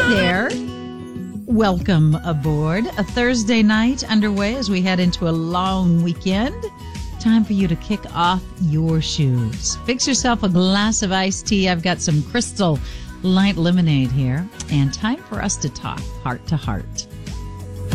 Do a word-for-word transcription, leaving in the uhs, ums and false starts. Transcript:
there. Welcome aboard. A Thursday night underway as we head into a long weekend. Time for you to kick off your shoes. Fix yourself a glass of iced tea. I've got some Crystal Light Lemonade here. And time for us to talk heart to heart.